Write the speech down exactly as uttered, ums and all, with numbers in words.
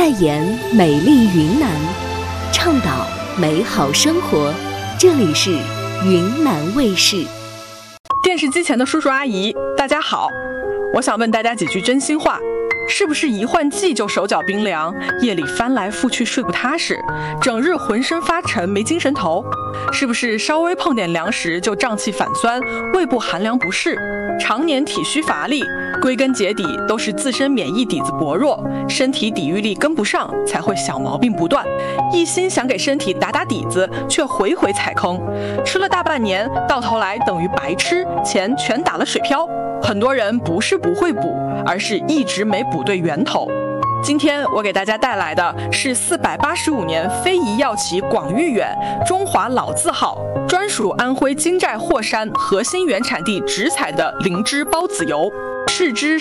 代言美丽云南，倡导美好生活。这里是云南卫视。 电视机前的叔叔阿姨，大家好，我想问大家几句真心话。是不是一换季就手脚冰凉，夜里翻来覆去睡不踏实，整日浑身发沉没精神头？是不是稍微碰点凉食就胀气反酸，胃部寒凉不适，常年体虚乏力？归根结底都是自身免疫底子薄弱，身体抵御力跟不上，才会小毛病不断。一心想给身体打打底子，却回回踩坑，吃了大半年，到头来等于白吃，钱全打了水漂。很多人不是不会补，而是一直没补对源头。今天我给大家带来的是四百八十五年非遗药企广誉远中华老字号，专属安徽金寨霍山核心原产地直采的灵芝孢子油，试之